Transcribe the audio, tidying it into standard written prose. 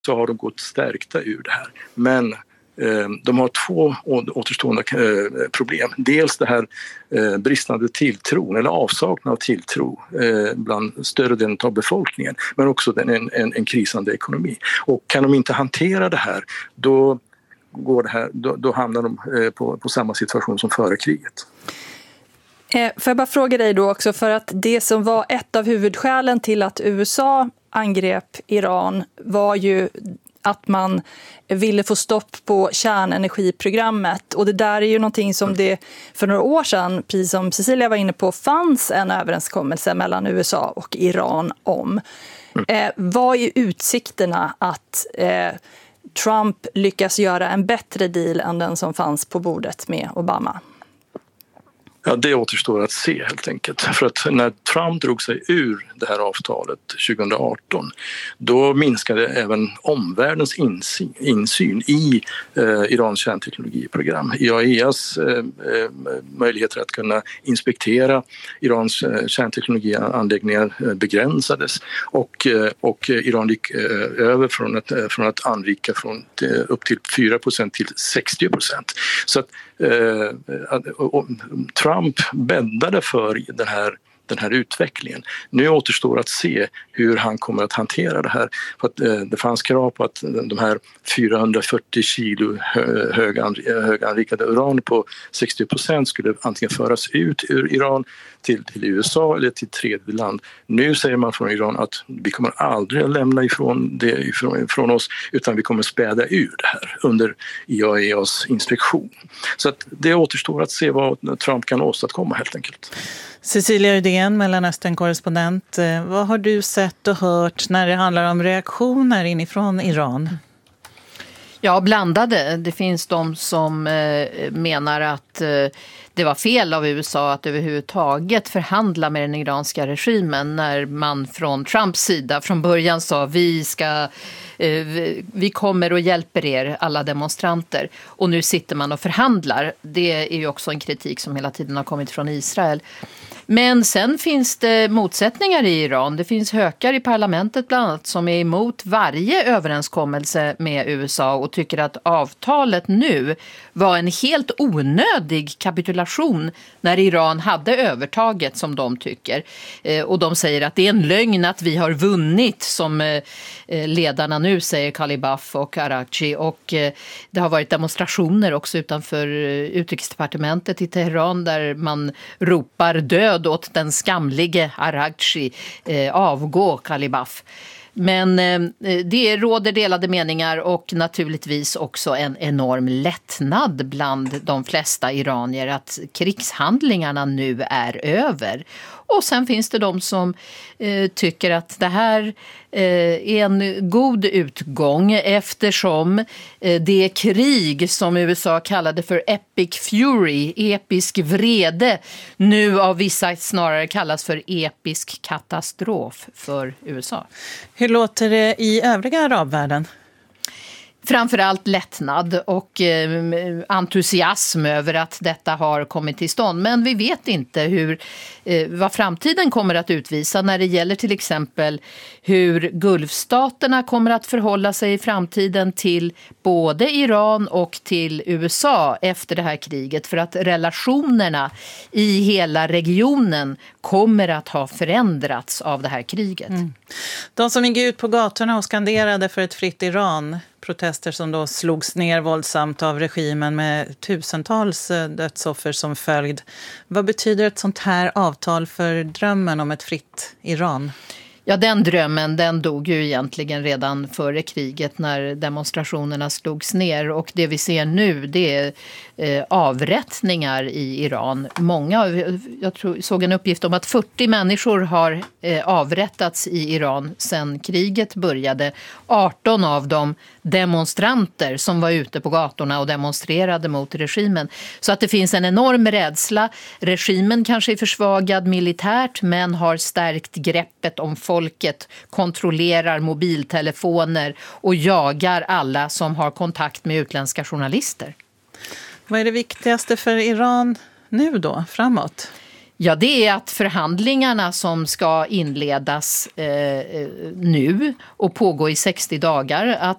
så har de gått stärkta ur det här. Men de har två återstående problem. Dels det här bristande tilltron eller avsaknad av tilltro bland större delen av befolkningen, men också en krisande ekonomi. Och kan de inte hantera det här, då hamnar de på samma situation som före kriget. Får jag bara fråga dig då också, för att det som var ett av huvudskälen till att USA angrep Iran var ju att man ville få stopp på kärnenergiprogrammet. Och det där är ju någonting som det för några år sedan, precis som Cecilia var inne på, fanns en överenskommelse mellan USA och Iran om. Vad är utsikterna att Trump lyckas göra en bättre deal än den som fanns på bordet med Obama? Ja, det återstår att se helt enkelt. För att när Trump drog sig ur det här avtalet 2018, då minskade även omvärldens insyn i Irans kärnteknologiprogram. IAEAs möjligheter att kunna inspektera Irans kärnteknologianläggningar begränsades och Iran gick över från att anrika upp till 4% till 60%. Så att Trump bäddade för den här utvecklingen. Nu återstår att se hur han kommer att hantera det här. För att det fanns krav på att de här 440 kilo höganrikade uran på 60% skulle antingen föras ut ur Iran till USA eller till tredje land. Nu säger man från Iran att vi kommer aldrig att lämna ifrån oss, utan vi kommer späda ur det här under IAEAs inspektion. Så att det återstår att se vad Trump kan åstadkomma helt enkelt. Cecilia Uddén, Mellanöstern-korrespondent. Vad har du sett och hört när det handlar om reaktioner inifrån Iran? Ja, blandade. Det finns de som menar att det var fel av USA att överhuvudtaget förhandla med den iranska regimen när man från Trumps sida från början sa vi kommer och hjälper er alla demonstranter, och nu sitter man och förhandlar. Det är ju också en kritik som hela tiden har kommit från Israel. Men sen finns det motsättningar i Iran. Det finns hökar i parlamentet bland annat som är emot varje överenskommelse med USA och tycker att avtalet nu var en helt onödig kapitulation när Iran hade övertaget, som de tycker. Och de säger att det är en lögn att vi har vunnit, som ledarna nu säger, Kalibaf och Araghchi. Och det har varit demonstrationer också utanför utrikesdepartementet i Teheran där man ropar död åt den skamlige Araghchi, avgå Kalibaf. Men det råder delade meningar och naturligtvis också en enorm lättnad bland de flesta iranier att krigshandlingarna nu är över. Och sen finns det de som tycker att det här är en god utgång eftersom det krig som USA kallade för Epic Fury, episk vrede, nu av vissa snarare kallas för episk katastrof för USA. Hur låter det i övriga arabvärlden? Framförallt lättnad och entusiasm över att detta har kommit till stånd. Men vi vet inte vad framtiden kommer att utvisa när det gäller till exempel hur Gulfstaterna kommer att förhålla sig i framtiden till både Iran och till USA efter det här kriget. För att relationerna i hela regionen kommer att ha förändrats av det här kriget. De som gick ut på gatorna och skanderade för ett fritt Iran, protester som då slogs ner våldsamt av regimen med tusentals dödsoffer som följd. Vad betyder ett sånt här avtal för drömmen om ett fritt Iran? Ja, den drömmen den dog ju egentligen redan före kriget när demonstrationerna slogs ner, och det vi ser nu det är avrättningar i Iran. Såg en uppgift om att 40 människor har avrättats i Iran sedan kriget började. 18 av dem demonstranter som var ute på gatorna och demonstrerade mot regimen. Så att det finns en enorm rädsla. Regimen kanske är försvagad militärt men har stärkt greppet om folket, kontrollerar mobiltelefoner och jagar alla som har kontakt med utländska journalister. Vad är det viktigaste för Iran nu då, framåt? Ja, det är att förhandlingarna som ska inledas nu och pågå i 60 dagar, att